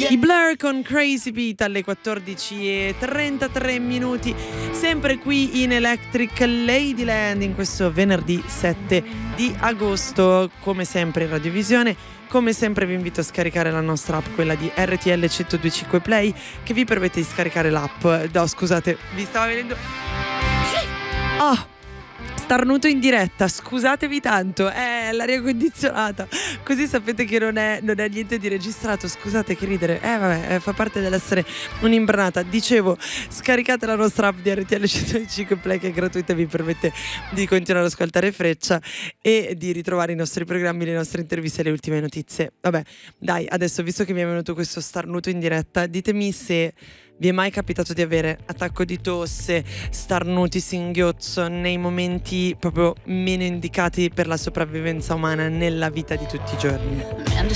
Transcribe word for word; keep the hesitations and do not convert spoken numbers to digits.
I Blur con Crazy Beat alle quattordici e trentatré minuti, sempre qui in Electric Ladyland in questo venerdì sette di agosto, come sempre in radiovisione. Come sempre vi invito a scaricare la nostra app, quella di R T L centodue e cinque Play, che vi permette di scaricare l'app. No, scusate, vi stava venendo... Oh! Starnuto in diretta, scusatevi tanto, è l'aria condizionata, così sapete che non è, non è niente di registrato. Scusate che ridere, eh vabbè, eh, fa parte dell'essere un'imbranata. Dicevo, scaricate la nostra app di R T L centodue e cinque Play, che è gratuita e vi permette di continuare ad ascoltare Freccia e di ritrovare i nostri programmi, le nostre interviste e le ultime notizie. Vabbè, dai, adesso, visto che mi è venuto questo starnuto in diretta, ditemi se vi è mai capitato di avere attacco di tosse, starnuti, singhiozzo nei momenti proprio meno indicati per la sopravvivenza umana nella vita di tutti i giorni.